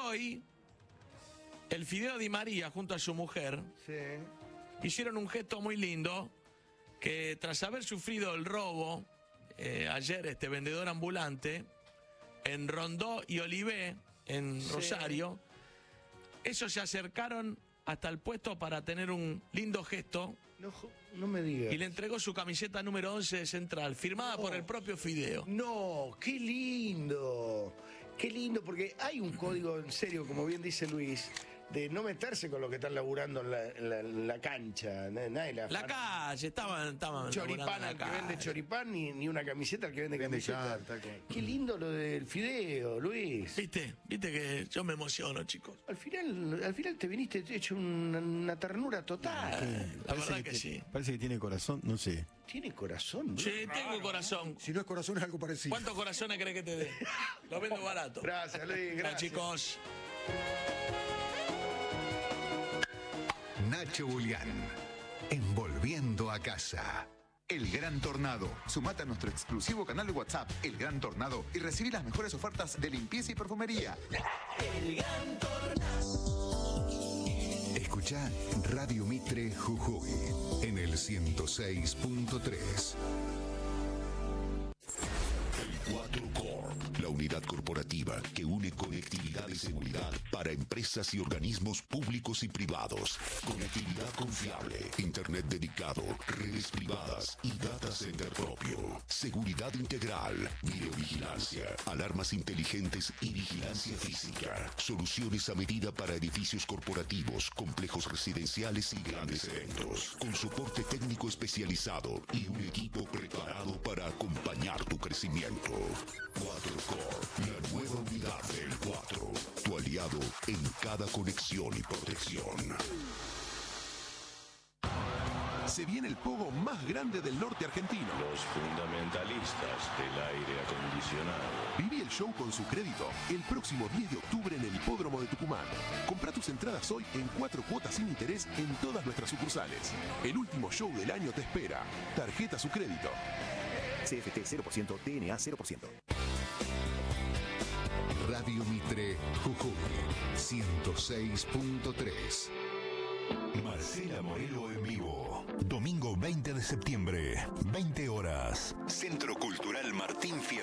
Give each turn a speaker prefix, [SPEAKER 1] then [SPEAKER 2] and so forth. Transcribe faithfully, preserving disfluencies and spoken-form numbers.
[SPEAKER 1] hoy, el Fideo Di María, junto a su mujer,
[SPEAKER 2] Sí.
[SPEAKER 1] hicieron un gesto muy lindo, que tras haber sufrido el robo, eh, ayer este vendedor ambulante, en Rondó y Olivé, en
[SPEAKER 2] Sí.
[SPEAKER 1] Rosario, ellos se acercaron hasta el puesto para tener un lindo gesto
[SPEAKER 2] No, jo- no me digas.
[SPEAKER 1] y le entregó su camiseta número once de Central, firmada
[SPEAKER 2] No.
[SPEAKER 1] por el propio Fideo.
[SPEAKER 2] No, qué lindo. Qué lindo, porque hay un código, en serio, como bien dice Luis, de no meterse con lo que están laburando en la, en la- en la cancha. Na- Nadie la
[SPEAKER 1] La calle, estaban, estaban
[SPEAKER 2] choripán
[SPEAKER 1] laburando
[SPEAKER 2] al
[SPEAKER 1] en
[SPEAKER 2] que
[SPEAKER 1] la
[SPEAKER 2] vende
[SPEAKER 1] calle.
[SPEAKER 2] choripán, ni, ni una camiseta al que vende,
[SPEAKER 3] Vende
[SPEAKER 2] camiseta.
[SPEAKER 3] carta, con-
[SPEAKER 2] Qué lindo lo del Fideo, Luis.
[SPEAKER 1] ¿Viste? ¿Viste que yo me emociono, chicos?
[SPEAKER 2] Al final, al final te viniste hecho una, una ternura total.
[SPEAKER 1] La verdad que
[SPEAKER 3] te-
[SPEAKER 1] sí.
[SPEAKER 3] Parece que tiene corazón, no sé.
[SPEAKER 2] Tiene corazón, ¿no?
[SPEAKER 1] Sí, tengo corazón.
[SPEAKER 3] Si no es corazón es algo parecido.
[SPEAKER 1] ¿Cuántos corazones crees que te dé? Lo vendo barato.
[SPEAKER 2] Gracias, Luis,
[SPEAKER 1] Chao,
[SPEAKER 2] gracias.
[SPEAKER 1] chicos.
[SPEAKER 4] Nacho Julián, envolviendo a casa. El Gran Tornado. Sumate a nuestro exclusivo canal de WhatsApp, El Gran Tornado, y recibí las mejores ofertas de limpieza y perfumería.
[SPEAKER 5] El Gran Tornado.
[SPEAKER 4] Escucha Radio Mitre Jujuy en el ciento seis punto tres. cuatro Core, la unidad corporativa que une conectividad y seguridad para empresas y organismos públicos y privados. Conectividad confiable, internet dedicado, redes privadas y data center propio. Seguridad integral, videovigilancia, alarmas inteligentes y vigilancia física. Soluciones a medida para edificios corporativos, complejos residenciales y grandes eventos. Con soporte técnico especializado y un equipo preparado para acompañar tu crecimiento. cuatro Core, la nueva unidad del cuatro. Tu aliado en cada conexión y protección.
[SPEAKER 6] Se viene el pogo más grande del norte argentino.
[SPEAKER 7] Los fundamentalistas del aire acondicionado.
[SPEAKER 6] Viví el show con su crédito el próximo diez de octubre en el Hipódromo de Tucumán. Compra tus entradas hoy en cuatro cuotas sin interés en todas nuestras sucursales. El último show del año te espera. Tarjeta su crédito.
[SPEAKER 8] C F T cero por ciento, T N A cero por ciento.
[SPEAKER 4] Radio Mitre Jujuy ciento seis punto tres.
[SPEAKER 9] Marcela Morelo en vivo. Domingo veinte de septiembre, veinte horas. Centro Cultural Martín Fierro.